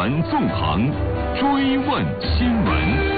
传纵横，追问新闻。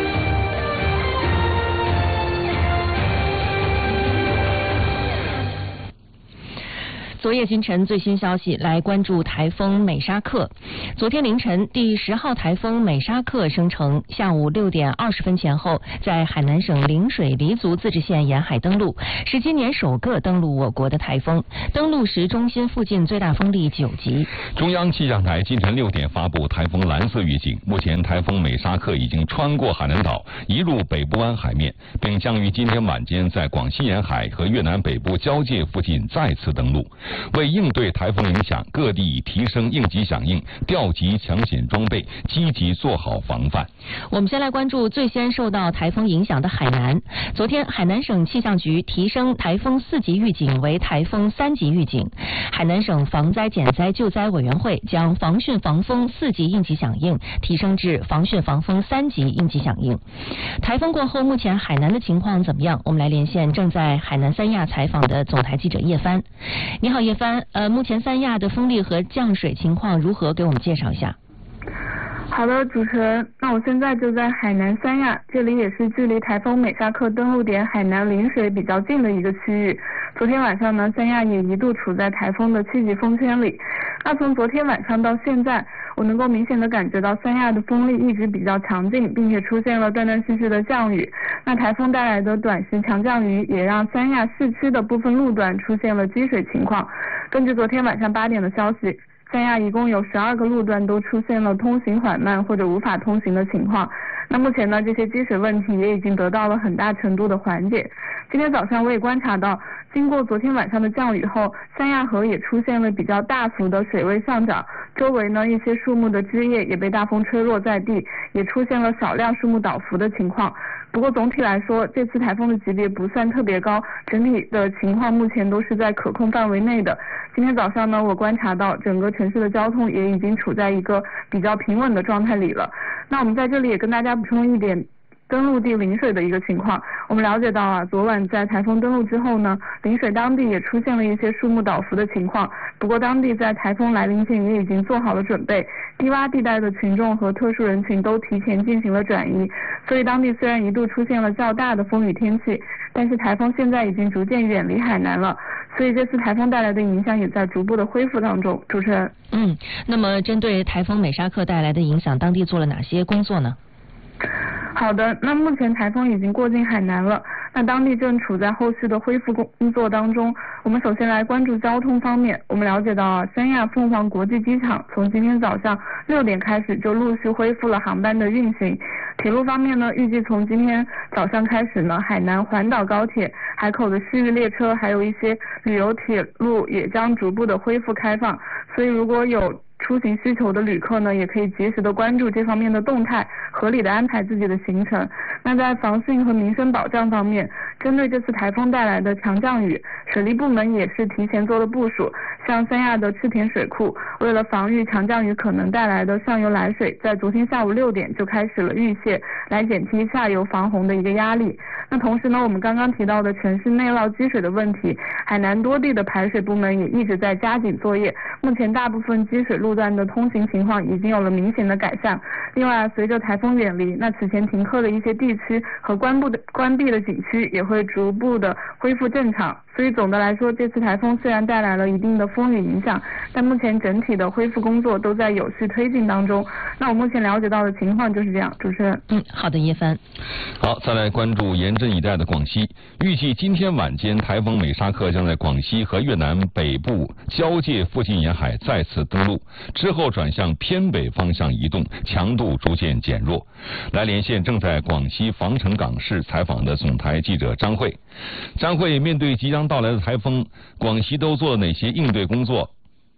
昨夜今晨最新消息，来关注台风美沙克。昨天凌晨，第10号台风美沙克生成，下午6点20分前后，在海南省陵水黎族自治县沿海登陆，是今年首个登陆我国的台风。登陆时中心附近最大风力9级。 中央气象台今晨6点发布台风蓝色预警，目前台风美沙克已经穿过海南岛，移入北部湾海面，并将于今天晚间在广西沿海和越南北部交界附近再次登陆。为应对台风影响，各地已提升应急响应，调集抢险装备，积极做好防范。 我们先来关注最先受到台风影响的海南。昨天，海南省气象局提升台风4级预警为台风3级预警。海南省防灾减灾救灾委员会将防汛防风4级应急响应提升至防汛防风3级应急响应。台风过后，目前海南的情况怎么样？我们来连线正在海南三亚采访的总台记者叶帆。你好，叶帆。目前三亚的风力和降水情况如何？给我们介绍一下。 好的，主持人，那我现在就在海南三亚，这里也是距离台风美沙克登陆点海南陵水比较近的一个区域。昨天晚上呢，三亚也一度处在台风的7级风圈里。那从昨天晚上到现在，我能够明显的感觉到三亚的风力一直比较强劲，并且出现了断断续续的降雨。那台风带来的短时强降雨也让三亚市区的部分路段出现了积水情况。根据昨天晚上8点的消息，三亚一共有12个路段都出现了通行缓慢或者无法通行的情况。那目前呢，这些积水问题也已经得到了很大程度的缓解。今天早上我也观察到，经过昨天晚上的降雨后，三亚河也出现了比较大幅的水位上涨，周围呢一些树木的枝叶也被大风吹落在地，也出现了少量树木倒伏的情况。不过总体来说，这次台风的级别不算特别高，整体的情况目前都是在可控范围内的。今天早上呢，我观察到整个城市的交通也已经处在一个比较平稳的状态里了。那我们在这里也跟大家补充一点登陆地陵水的一个情况。我们了解到啊，昨晚在台风登陆之后呢，陵水当地也出现了一些树木倒伏的情况。不过当地在台风来临前也已经做好了准备，低洼地带的群众和特殊人群都提前进行了转移。所以当地虽然一度出现了较大的风雨天气，但是台风现在已经逐渐远离海南了。所以这次台风带来的影响也在逐步的恢复当中。主持人。 那么针对台风美沙克带来的影响，当地做了哪些工作呢？ 好的，那目前台风已经过境海南了，那当地正处在后续的恢复工作当中。我们首先来关注交通方面。我们了解到啊，三亚凤凰国际机场从今天早上6点开始就陆续恢复了航班的运行。铁路方面呢，预计从今天早上开始呢，海南环岛高铁、海口的西域列车，还有一些旅游铁路也将逐步的恢复开放。所以如果有出行需求的旅客呢，也可以及时的关注这方面的动态，合理的安排自己的行程。那在防汛和民生保障方面，针对这次台风带来的强降雨，水利部门也是提前做了部署。像三亚的赤田水库，为了防御强降雨可能带来的上游来水，在昨天下午6点就开始了预泄，来减轻下游防洪的一个压力。那同时呢，我们刚刚提到的城市内涝积水的问题，海南多地的排水部门也一直在加紧作业。目前大部分积水路段的通行情况已经有了明显的改善。另外，随着台风远离，那此前停课的一些地区和关闭的景区也会逐步的恢复正常。所以总的来说，这次台风虽然带来了一定的风雨影响，但目前整体的恢复工作都在有序推进当中。那我目前了解到的情况就是这样。主持人。 好的，叶帆。 好，再来关注严阵以待的广西。预计今天晚间台风美沙克将在广西和越南北部交界附近沿海再次登陆，之后转向偏北方向移动，强度逐渐减弱。来连线正在广西防城港市采访的总台记者张慧。张慧，面对即将到来的台风，广西都做了哪些应对工作？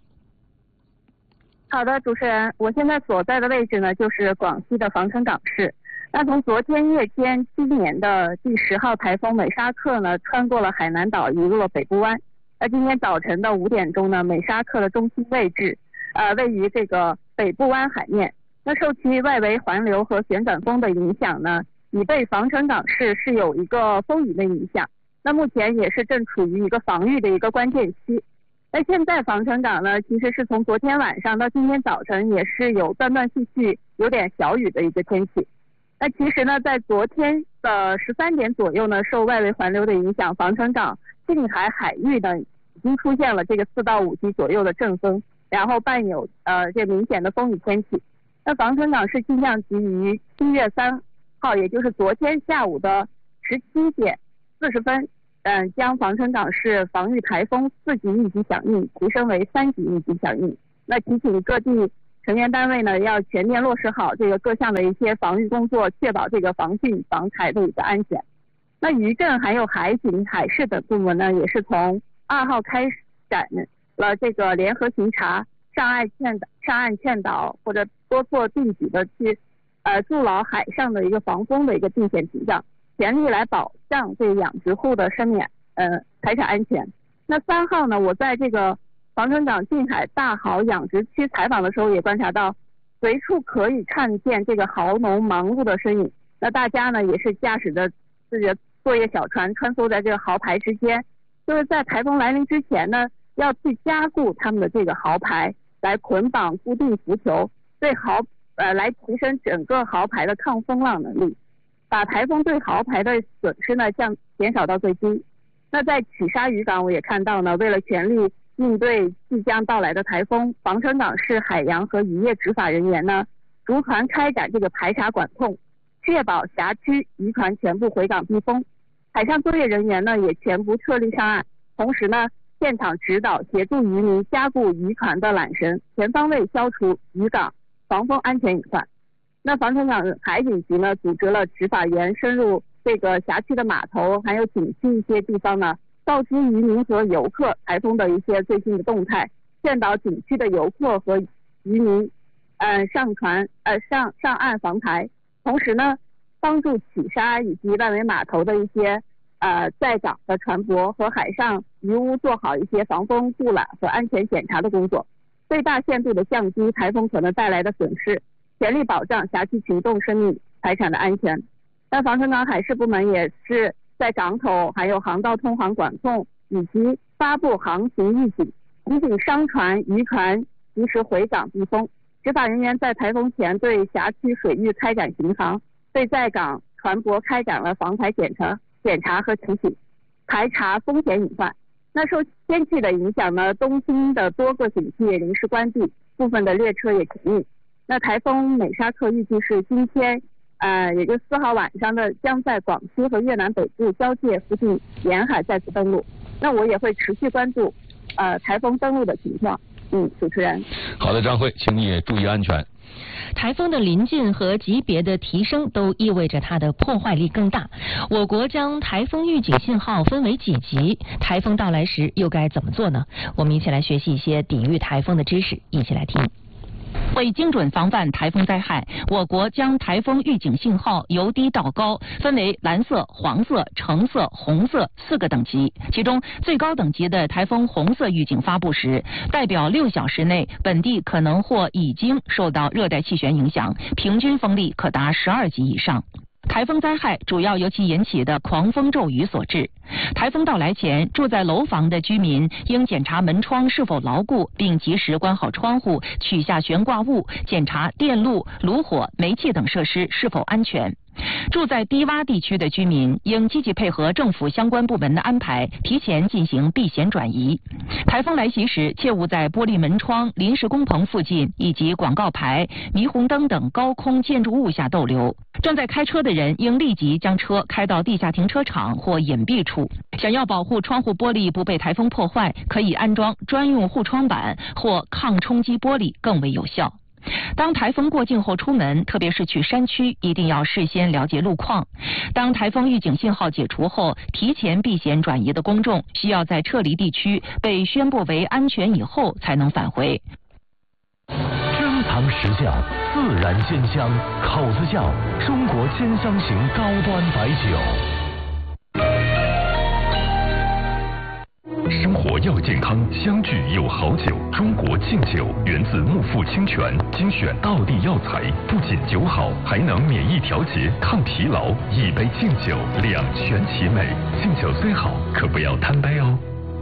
好的，主持人，我现在所在的位置呢，就是广西的防城港市。那从昨天夜间，今年的第10号台风美沙克呢，穿过了海南岛，移入了北部湾。那今天早晨的5点钟呢，美沙克的中心位置，位于这个北部湾海面。那受其外围环流和旋转风的影响呢，已被防城港市是有一个风雨的影响。那目前也是正处于一个防御的一个关键期。 那现在防尘港呢，其实是从昨天晚上到今天早晨也是有断断续续有点小雨的一个天气。那其实呢，在昨天的13点左右呢，受外围环流的影响，防尘港近海海域呢已经出现了这个4到5级左右的阵风，然后伴有这明显的风雨天气。那防尘港市气象局于7月3号，也就是昨天下午的17点40分，将防尘港市防御台风4级预警响应提升为3级预警响应。那提醒各地成员单位呢，要全面落实好这个各项的一些防御工作，确保这个防汛防台的一个安全。那渔政还有海警、海事等部门呢，也是从2号开展了这个联合巡查、上岸劝导或者多措并举的去筑牢海上的一个防风的一个定线屏障，全力来保障这个养殖户的生命财产安全。那3号呢，我在这个防尘港近海大蚝养殖区采访的时候，也观察到随处可以看见这个蚝农忙碌的身影。那大家呢也是驾驶着自己的作业小船穿梭在这个蚝排之间，就是在台风来临之前呢，要去加固他们的这个蚝排，来捆绑固定浮球，对来提升整个蚝排的抗风浪能力，把台风对蚝排的损失呢减少到最低。那在曲沙渔港，我也看到呢，为了全力应对即将到来的台风，防尘港市海洋和渔业执法人员呢，逐船开展这个排查管控，确保辖区渔船全部回港避风。海上作业人员呢，也全部撤离上岸，同时呢，现场指导协助渔民加固渔船的缆绳，全方位消除渔港防风安全隐患。那防尘港海警局呢，组织了执法员深入这个辖区的码头还有景区一些地方呢，告知渔民和游客台风的一些最新的动态，劝导景区的游客和渔民上岸防台，同时呢，帮助曲沙以及外围码头的一些在港的船舶和海上渔屋做好一些防风护栏和安全检查的工作，最大限度的降低台风可能带来的损失，全力保障辖区群众生命财产的安全。那防尘港海事部门也是在港口还有航道通航管控以及发布航行预警，提醒商船渔船及时回港避风。执法人员在台风前对辖区水域开展巡航，对在港船舶开展了防台检查和提醒，排查风险隐患。那受天气的影响呢，东京的多个景区也临时关闭，部分的列车也停运。那台风美沙克预计是今天也就4号晚上的将在广西和越南北部交界附近沿海再次登陆。那我也会持续关注台风登陆的情况。主持人。 好的，张慧，请你也注意安全。 台风的临近和级别的提升都意味着它的破坏力更大。我国将台风预警信号分为几级？台风到来时又该怎么做呢？我们一起来学习一些抵御台风的知识，一起来听。 为精准防范台风灾害，我国将台风预警信号由低到高分为蓝色、黄色、橙色、红色4个等级。其中最高等级的台风红色预警发布时，代表6小时内本地可能或已经受到热带气旋影响，平均风力可达12级以上。台风灾害主要由其引起的狂风骤雨所致。台风到来前，住在楼房的居民应检查门窗是否牢固，并及时关好窗户，取下悬挂物，检查电路、炉火、煤气等设施是否安全。住在低洼地区的居民应积极配合政府相关部门的安排，提前进行避险转移。台风来袭时，切勿在玻璃门窗、临时工棚附近以及广告牌、霓虹灯等高空建筑物下逗留。正在开车的人应立即将车开到地下停车场或隐蔽处。想要保护窗户玻璃不被台风破坏，可以安装专用护窗板或抗冲击玻璃更为有效。当台风过境后出门，特别是去山区，一定要事先了解路况。当台风预警信号解除后，提前避险转移的公众需要在撤离地区被宣布为安全以后才能返回。 珍藏实窖，自然鲜香，口子窖，中国鲜香型高端白酒。生活要健康，相聚有好酒。中国劲酒源自木富清泉，精选道地药材，不仅酒好，还能免疫调节、抗疲劳。一杯劲酒，两全其美。劲酒虽好，可不要贪杯哦。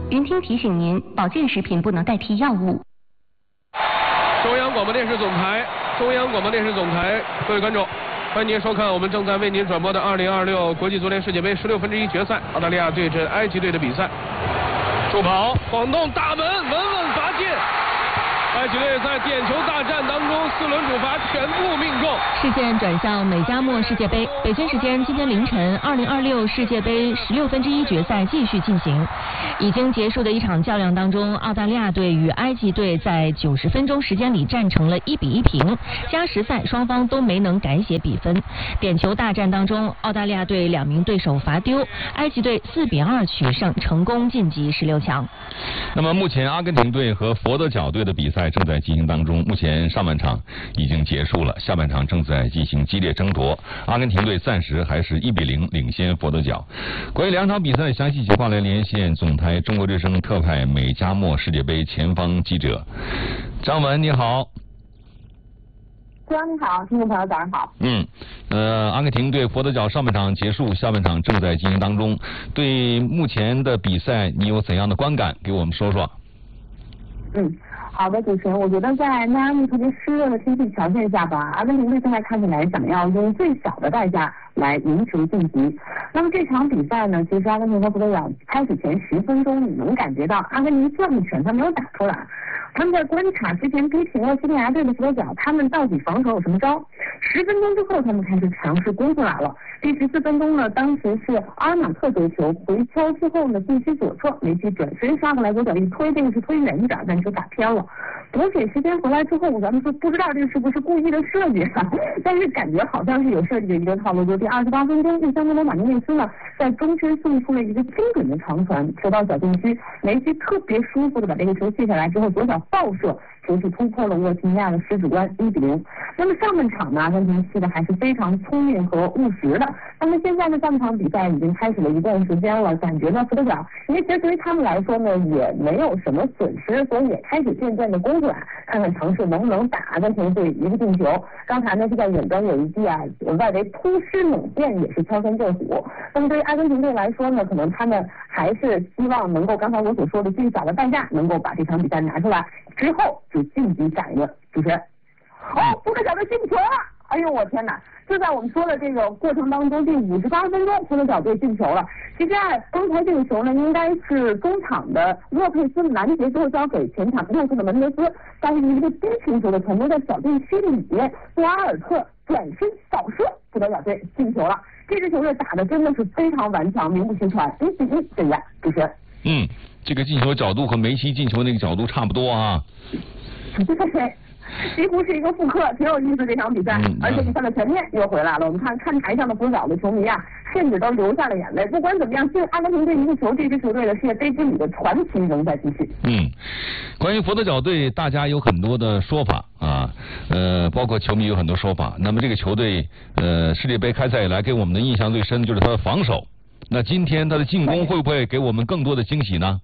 云听提醒您，保健食品不能代替药物。 中央广播电视总台，各位观众，欢迎您收看我们正在为您转播的2026国际足联世界杯16分之一决赛，澳大利亚对阵埃及队的比赛。助跑晃动大门，稳稳罚进。埃及队在点球大战当中4轮主罚全部命中。 视线转向美加墨世界杯，北京时间今天凌晨，2026世界杯16分之一决赛继续进行。已经结束的一场较量当中，澳大利亚队与埃及队在90分钟时间里战成了1比1平，加时赛双方都没能改写比分。点球大战当中，澳大利亚队2名对手罚丢，埃及队4比2取胜，成功晋级16强。 那么目前阿根廷队和佛得角队的比赛正在进行当中，目前上半场已经结束了，下半场正在进行激烈争夺。阿根廷队暂时还是1比0领先佛得角。关于两场比赛的详细情况，来连线总台中国之声特派美加墨世界杯前方记者张文，你好。 主持人你好，听众朋友早上好。 阿根廷队佛得角上半场结束，下半场正在进行当中。对目前的比赛，你有怎样的观感？给我们说说。 好的，主持人，我觉得在迈阿密特别湿热的天气条件下吧，阿根廷队现在看起来想要用最小的代价来赢球晋级。那么这场比赛呢，其实阿根廷和佛得角开始前10分钟，你能感觉到阿根廷这么拳他没有打出来。他们在观察之前逼平了西班牙队的佛得角，他们到底防守有什么招？10分钟之后，他们开始尝试攻出来了。第14分钟呢，当时是阿尔马特丢球回敲之后呢，禁区左侧梅西转身杀过来，左脚一推，这个是推远一点，但球打偏了。补水时间回来之后，咱们说不知道这个是不是故意的设计但是感觉好像是有设计的一个套路。就第28分钟，第3分钟马丁内斯呢在中圈送出了一个精准的长传，球到小禁区，梅西特别舒服的把这个球卸下来之后，左脚爆射，球是突破了沃提尼亚的十指关，1比0。那么上半场呢，阿根廷踢的还是非常聪明和务实的。那么现在呢，上半场比赛已经开始了一段时间了，感觉呢佛得角因为其实对于他们来说呢也没有什么损失，所以也开始渐渐的攻出来，看看尝试能不能打阿根廷队一个进球。刚才呢是在远端有一记外围突施猛箭，也是敲山震虎。那么对于阿根廷队来说呢，可能他们还是希望能够刚才我所说的最小的代价能够把这场比赛拿出来，之后就晋级下一轮。主持人，佛得角队进球了！哎呦我天哪！就在我们说的这个过程当中，第58分钟，佛得角队进球了。其实刚才这个球呢，应该是中场的洛佩斯拦截之后交给前场右侧的门德斯，但是一个低平球的传球在小禁区里，布阿尔特转身扫射，佛得角队进球了。这支球队打的真的是非常顽强，名不虚传，1比1这样。主持人， 这个进球角度和梅西进球那个角度差不多啊。 对。几乎是一个复刻，挺有意思这场比赛，而且比赛的全面又回来了。我们看台上的佛得角的球迷甚至都流下了眼泪。不管怎么样，进阿根廷队一个球，这支球队的世界杯之旅的传奇仍在继续。 关于佛得角队，大家有很多的说法包括球迷有很多说法。那么这个球队世界杯开赛以来给我们的印象最深就是他的防守。那今天他的进攻会不会给我们更多的惊喜呢？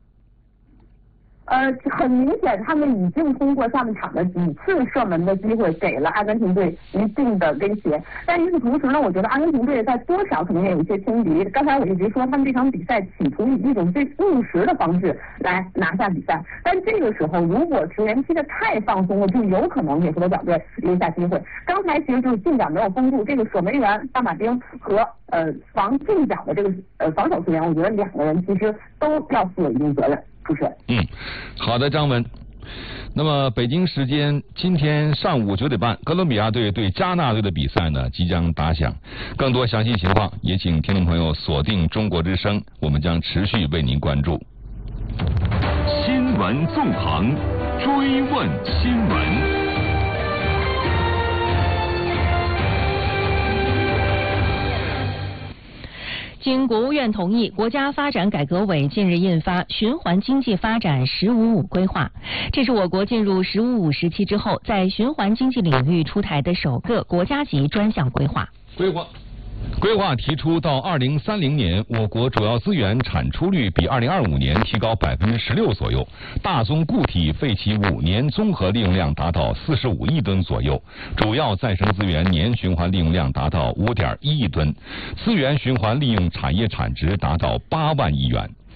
很明显，他们已经通过上半场的几次射门的机会，给了阿根廷队一定的威胁。但与此同时呢，我觉得阿根廷队在多少可能也有一些轻敌。刚才我一直说，他们这场比赛企图以一种最务实的方式来拿下比赛。但这个时候，如果球员踢得太放松了，就有可能给佛得角队留下机会。刚才其实就是近角没有封住，这个守门员大马丁和防近角的这个防守球员，我觉得2个人其实都要负有一定责任。主持人， 好的，张文。那么北京时间今天上午9点半，哥伦比亚队对加纳队的比赛呢即将打响。更多详细情况，也请听众朋友锁定中国之声，我们将持续为您关注。 新闻纵横，追问新闻。 经国务院同意，国家发展改革委近日印发《循环经济发展“15+5”规划》，这是我国进入“15+5”时期之后，在循环经济领域出台的首个国家级专项规划。 规划提出，到2030年，我国主要资源产出率比2025年提高16%左右，大宗固体废弃物年综合利用量达到45亿吨左右，主要再生资源年循环利用量达到5.1亿吨，资源循环利用产业产值达到8万亿元。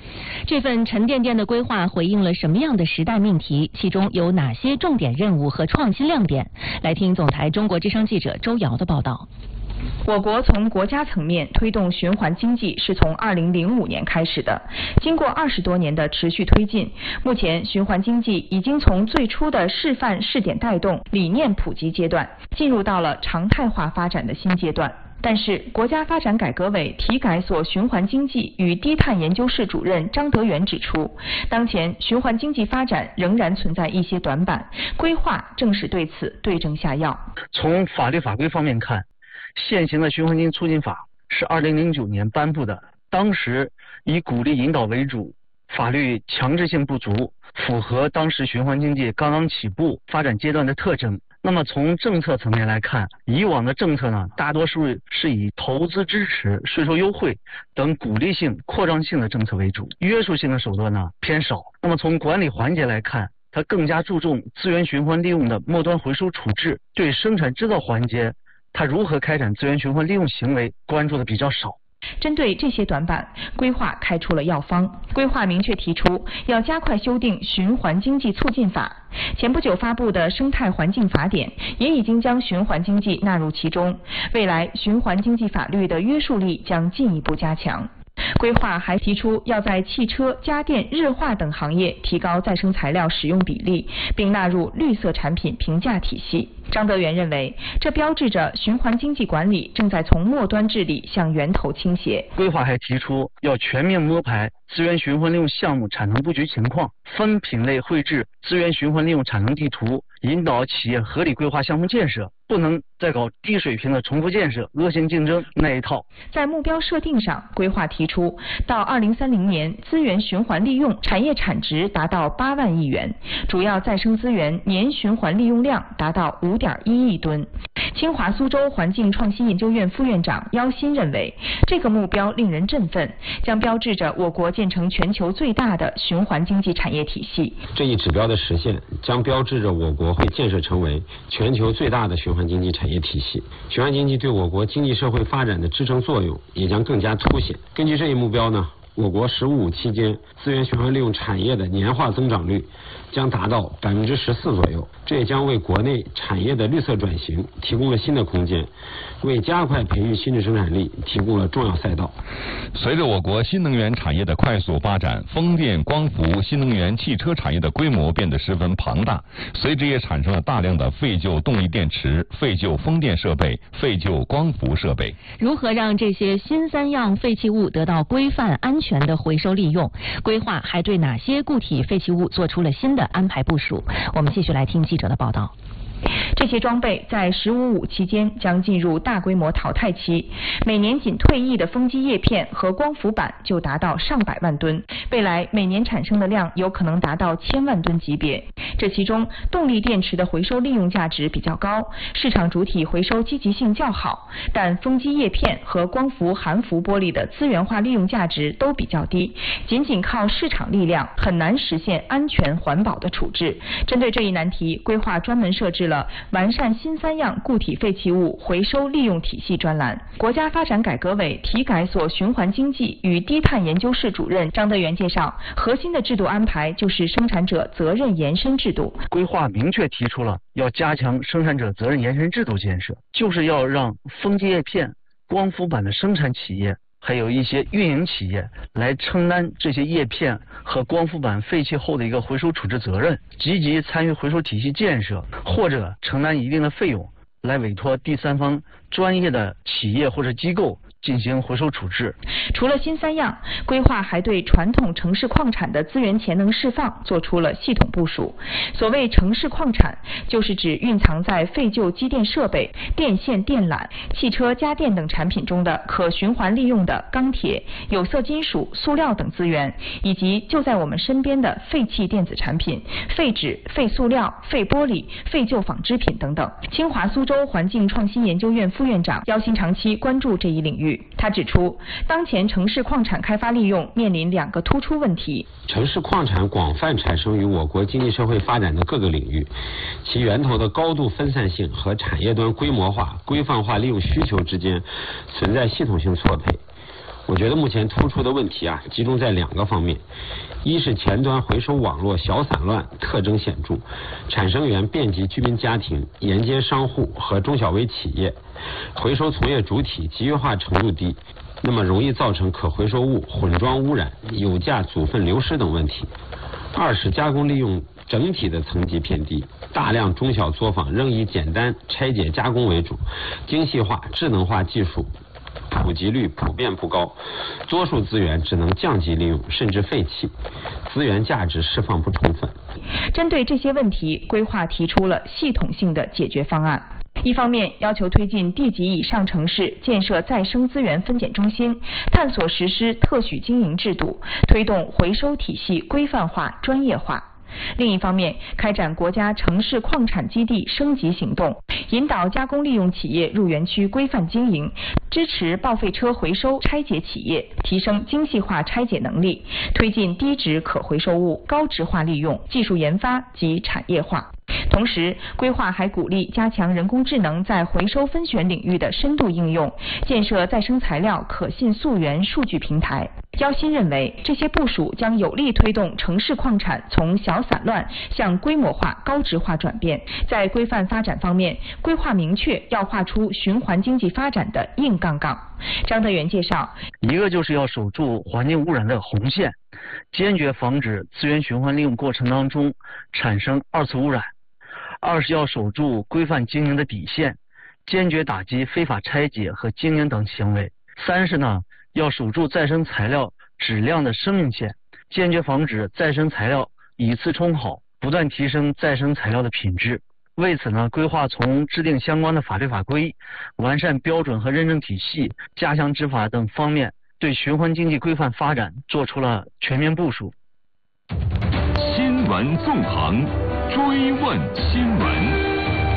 这份沉甸甸的规划回应了什么样的时代命题？其中有哪些重点任务和创新亮点？来听总台中国之声记者周瑶的报道。 我国从国家层面推动循环经济是从2005年开始的，经过20多年的持续推进，目前循环经济已经从最初的示范试点带动、理念普及阶段，进入到了常态化发展的新阶段。但是，国家发展改革委体改所循环经济与低碳研究室主任张德元指出，当前循环经济发展仍然存在一些短板，规划正是对此对症下药。 从法律法规方面看，现行的循环经济促进法是2009年颁布的，当时以鼓励引导为主，法律强制性不足，符合当时循环经济刚刚起步发展阶段的特征。那么从政策层面来看，以往的政策呢，大多数是以投资支持、税收优惠等鼓励性、扩张性的政策为主，约束性的手段呢偏少。那么从管理环节来看，它更加注重资源循环利用的末端回收处置，对生产制造环节它如何开展资源循环利用行为关注的比较少。 针对这些短板，规划开出了药方。规划明确提出要加快修订《循环经济促进法》，前不久发布的《生态环境法典》也已经将循环经济纳入其中，未来循环经济法律的约束力将进一步加强。规划还提出要在汽车、家电、日化等行业提高再生材料使用比例，并纳入绿色产品评价体系。张德元认为，这标志着循环经济管理正在从末端治理向源头倾斜。 规划还提出要全面摸排资源循环利用项目产能布局情况，分品类绘制资源循环利用产能地图，引导企业合理规划项目建设，不能再搞低水平的重复建设、恶性竞争那一套。 在目标设定上，规划提出到2030年，资源循环利用产业产值达到8万亿元，主要再生资源年循环利用量达到5.1亿吨。清华苏州环境创新研究院副院长姚鑫认为，这个目标令人振奋，将标志着我国建成全球最大的循环经济产业体系。 这一指标的实现，将标志着我国会建设成为全球最大的循环经济产业体系。循环经济对我国经济社会发展的支撑作用也将更加凸显。根据这一目标呢，我国“十五”期间资源循环利用产业的年化增长率将达到14%左右，这也将为国内产业的绿色转型提供了新的空间，为加快培育新质生产力提供了重要赛道。 随着我国新能源产业的快速发展，风电、光伏、新能源汽车产业的规模变得十分庞大，随之也产生了大量的废旧动力电池、废旧风电设备、废旧光伏设备。 如何让这些新三样废弃物得到规范、安全的回收利用？规划还对哪些固体废弃物做出了新的安排部署？我们继续来听记者的报道。 这些装备在“15·5”期间将进入大规模淘汰期，每年仅退役的风机叶片和光伏板就达到上百万吨，未来每年产生的量有可能达到1000万吨级别。这其中，动力电池的回收利用价值比较高，市场主体回收积极性较好，但风机叶片和光伏含氟玻璃的资源化利用价值都比较低，仅靠市场力量很难实现安全环保的处置。针对这一难题，规划专门设置了完善新三样固体废弃物回收利用体系专栏。国家发展改革委体改所循环经济与低碳研究室主任张德元介绍，核心的制度安排就是生产者责任延伸制度。 规划明确提出了要加强生产者责任延伸制度建设，就是要让风机叶片、光伏板的生产企业还有一些运营企业来承担这些叶片和光伏板废弃后的一个回收处置责任，积极参与回收体系建设，或者承担一定的费用，来委托第三方专业的企业或者机构进行回收处置。 除了新三样，规划还对传统城市矿产的资源潜能释放做出了系统部署。所谓城市矿产，就是指蕴藏在废旧机电设备、电线电缆、汽车家电等产品中的可循环利用的钢铁、有色金属、塑料等资源，以及就在我们身边的废弃电子产品、废纸、废塑料、废玻璃、废旧纺织品等等。清华苏州环境创新研究院副院长姚鑫长期关注这一领域。他指出，当前城市矿产开发利用面临2个突出问题。 城市矿产广泛产生于我国经济社会发展的各个领域，其源头的高度分散性和产业端规模化、规范化利用需求之间存在系统性错配。 我觉得目前突出的问题集中在2个方面，一是前端回收网络小散乱，特征显著，产生源遍及居民家庭、沿街商户和中小微企业，回收从业主体集约化程度低，那么容易造成可回收物混装污染、有价组分流失等问题。二是加工利用整体的层级偏低，大量中小作坊仍以简单拆解加工为主，精细化、智能化技术普及率普遍不高，多数资源只能降级利用，甚至废弃，资源价值释放不充分。 针对这些问题，规划提出了系统性的解决方案。一方面要求推进地级以上城市建设再生资源分拣中心，探索实施特许经营制度，推动回收体系规范化、专业化。另一方面，开展国家城市矿产基地升级行动，引导加工利用企业入园区规范经营，支持报废车回收拆解企业，提升精细化拆解能力，推进低值可回收物高值化利用、技术研发及产业化。同时，规划还鼓励加强人工智能在回收分选领域的深度应用，建设再生材料可信溯源数据平台。焦欣认为，这些部署将有力推动城市矿产从小散乱向规模化、高值化转变。在规范发展方面，规划明确要画出循环经济发展的硬杠杠。张德元介绍， 一个就是要守住环境污染的红线，坚决防止资源循环利用过程当中产生二次污染；二是要守住规范经营的底线，坚决打击非法拆解和经营等行为；三是要守住再生材料质量的生命线，坚决防止再生材料以次充好，不断提升再生材料的品质。为此规划从制定相关的法律法规、完善标准和认证体系、加强执法等方面，对循环经济规范发展做出了全面部署。 新闻纵横，追问新闻。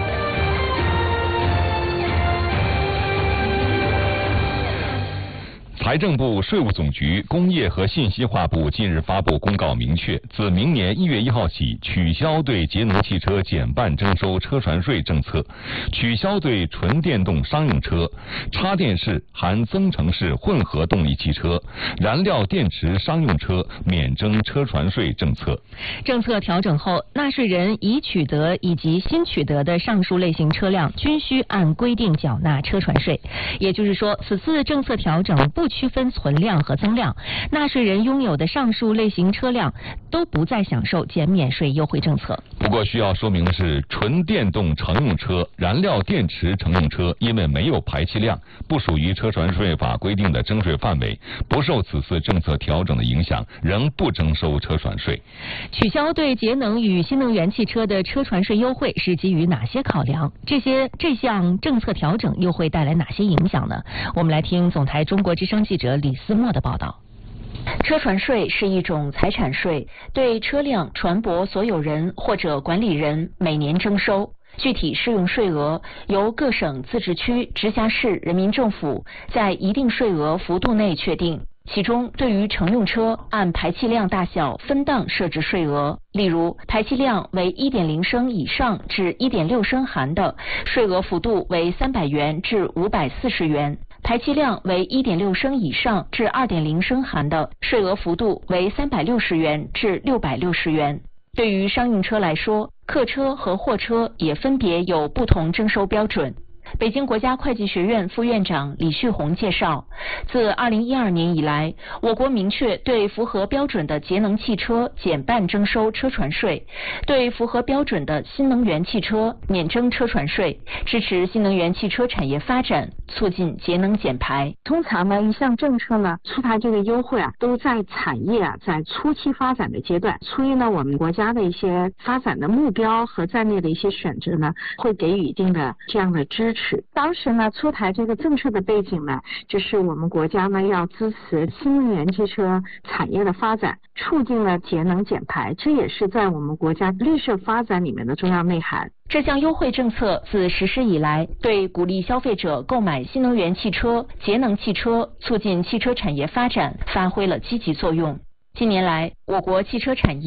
财政部、税务总局、工业和信息化部近日发布公告，明确自明年1月1号起取消对节能汽车减半征收车船税政策，取消对纯电动商用车、插电式含增程式混合动力汽车、燃料电池商用车免征车船税政策。 政策调整后，纳税人已取得以及新取得的上述类型车辆均需按规定缴纳车船税。也就是说，此次政策调整不区分存量和增量，纳税人拥有的上述类型车辆都不再享受减免税优惠政策。 不过需要说明的是，纯电动乘用车、燃料电池乘用车因为没有排气量，不属于车船税法规定的征税范围，不受此次政策调整的影响，仍不征收车船税。 取消对节能与新能源汽车的车船税优惠是基于哪些考量？这项政策调整又会带来哪些影响呢？我们来听总台中国之声记者李思墨的报道。 车船税是一种财产税，对车辆、船舶所有人或者管理人每年征收。具体适用税额由各省、自治区、直辖市人民政府在一定税额幅度内确定。其中，对于乘用车按排气量大小分档设置税额，例如排气量为 1.0 升以上至 1.6 升含的，税额幅度为300元至540元；排气量为 1.6 升以上至 2.0 升含的，税额幅度为360元至660元。对于商用车来说，客车和货车也分别有不同征收标准。北京国家会计学院副院长李旭红介绍，自2012年以来，我国明确对符合标准的节能汽车减半征收车船税，对符合标准的新能源汽车免征车船税，支持新能源汽车产业发展，促进节能减排。 通常一项政策出台这个优惠都在产业在初期发展的阶段，出于我们国家的一些发展的目标和战略的一些选择会给予一定的这样的支持。当时出台这个政策的背景就是我们国家要支持新能源汽车产业的发展，促进了节能减排，这也是在我们国家绿色发展里面的重要内涵。 这项优惠政策自实施以来，对鼓励消费者购买新能源汽车、节能汽车，促进汽车产业发展发挥了积极作用。近年来，我国汽车产业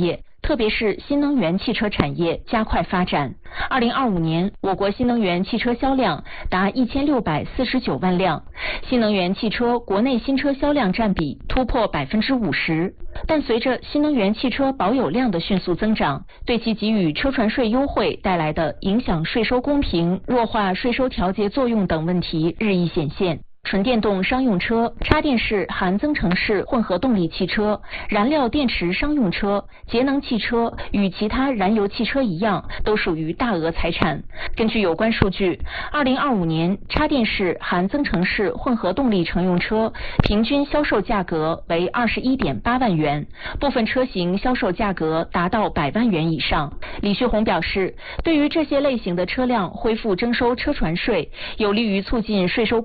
特别是新能源汽车产业加快发展。2025年，我国新能源汽车销量达1649万辆，新能源汽车国内新车销量占比突破50%。但随着新能源汽车保有量的迅速增长，对其给予车船税优惠带来的影响税收公平、弱化税收调节作用等问题日益显现。纯电动商用车、插电式含增程式混合动力汽车、燃料电池商用车、节能汽车与其他燃油汽车一样，都属于大额财产。根据有关数据，2025年插电式含增程式混合动力乘用车平均销售价格为21.8万元，部分车型销售价格达到100万元以上。李旭红表示，对于这些类型的车辆恢复征收车船税，有利于促进税收